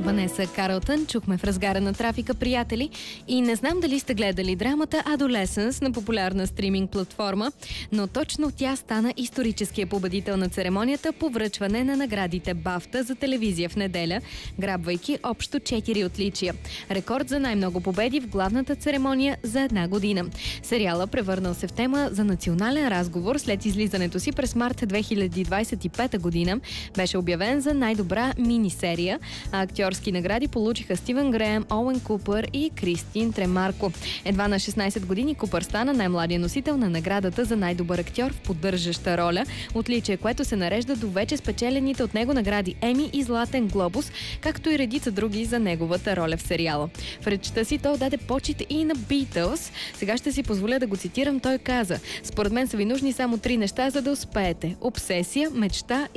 Ванеса Карлтън чухме в разгара на трафика, приятели. И не знам дали сте гледали драмата Adolescence на популярна стриминг платформа, но точно тя стана историческия победител на церемонията по връчване на наградите BAFTA за телевизия в неделя, грабвайки общо 4 отличия. Рекорд за най-много победи в главната церемония за една година. Сериала, превърнал се в тема за национален разговор след излизането си през март 2025 година, беше обявен за най-добра мини-серия, а актьорски награди получиха Стивен Греъм, Оуен Купър и Кристин Тремарко. Едва на 16 години Купър стана най-младия носител на наградата за най-добър актьор в поддържаща роля, отличие, което се нарежда до вече спечелените от него награди Еми и Златен глобус, както и редица други за неговата роля в сериала. В речта си той даде почит и на Beatles. Сега ще си позволя да го цитирам. Той каза: "Според мен са ви нужни само 3 неща, за да успеете: обсесия, мечта